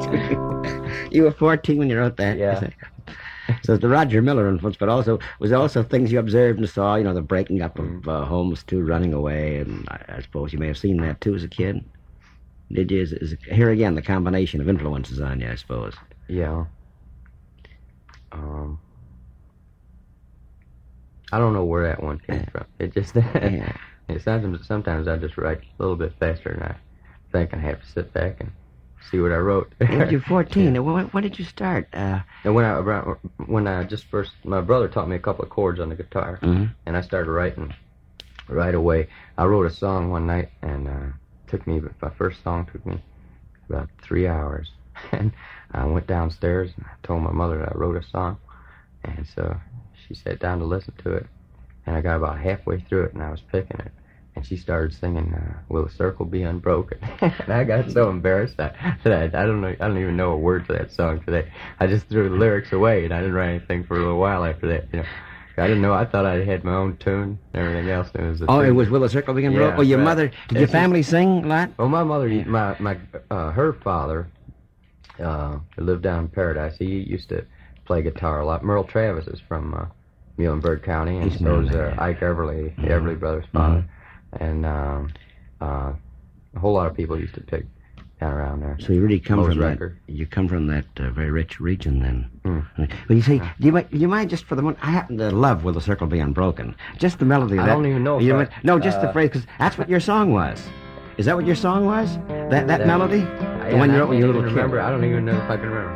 You were 14 when you wrote that? Yeah. So it's the Roger Miller influence, but was also things you observed and saw, the breaking up of homes too, running away, and I suppose you may have seen that too as a kid. Did you? Here again, the combination of influences on you, I suppose. Yeah. I don't know where that one came from. It just sometimes I just write a little bit faster than I think. I have to sit back and see what I wrote. You're 14. Yeah. When did you start? And when I just first, my brother taught me a couple of chords on the guitar, and I started writing right away. I wrote a song one night, and my first song took me about 3 hours. And I went downstairs and I told my mother that I wrote a song, and so she sat down to listen to it, and I got about halfway through it, and I was picking it, and she started singing "Will the Circle Be Unbroken," and I got so embarrassed that I don't even know a word to that song today. I just threw the lyrics away, and I didn't write anything for a little while after that. I didn't know. I thought I had my own tune and everything else. It was it was "Will the Circle Be Unbroken." Well, your mother, did your family sing a lot? Well, my mother, her father lived down in Paradise. He used to play guitar a lot. Merle Travis is from Muhlenberg County, and so is Ike Everly, the Everly brothers' father. And a whole lot of people used to pick down around there. So you really come from that. You come from that very rich region, then. But you see, do you mind just for the moment? I happen to love "Will the Circle Be Unbroken." Just the melody. I don't even know. Just the phrase, because that's what your song was. Is that what your song was? That melody? The one you wrote when you were a little kid. I don't even know if I can remember.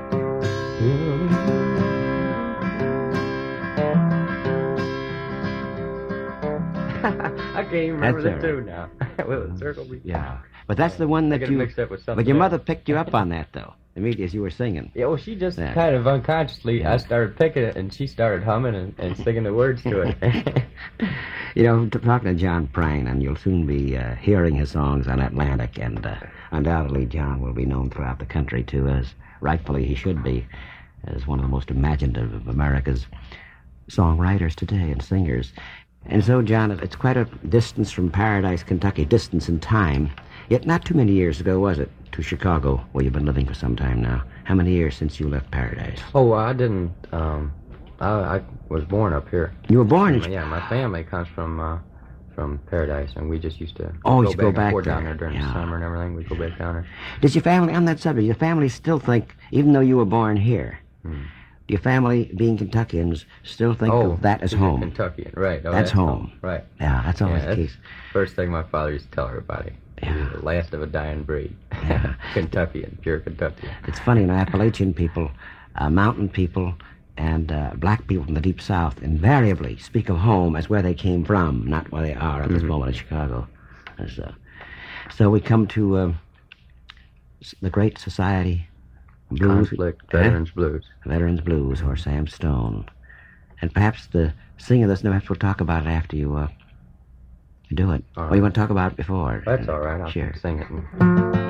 I can't even remember the tune now. Will the Circle Be? Yeah, but that's the one that you mixed up with something. But your mother picked you up on that, though, immediately as you were singing. Yeah, well, she just kind of unconsciously. I started picking it, and she started humming and singing the words to it. Talking to John Prine, and you'll soon be hearing his songs on Atlantic, and undoubtedly John will be known throughout the country too, as rightfully he should be, as one of the most imaginative of America's songwriters today and singers. And so, John, it's quite a distance from Paradise, Kentucky, distance in time. Yet not too many years ago, was it, to Chicago, where you've been living for some time now? How many years since you left Paradise? Oh, I didn't. I was born up here. You were born in Chicago? Yeah, my family comes from Paradise, and we just used to go back down there during the summer and everything. We'd go back down there. Does your family, on that subject, your family still think, even though you were born here, your family, being Kentuckians, still think of that as home? Kentuckian, right. That's home. Right. Yeah, that's always the case. First thing my father used to tell everybody. Yeah. The last of a dying breed. Yeah. Kentuckian, pure Kentuckian. It's funny, Appalachian people, mountain people, and black people from the Deep South invariably speak of home as where they came from, not where they are at this moment in Chicago. So we come to the Great Society Blues. Conflict, Veterans Blues. Veterans Blues, or Sam Stone. And perhaps the singing of this, perhaps we'll talk about it after you do it. All right. Or you want to talk about it before? That's all right. I'll sure. sing it.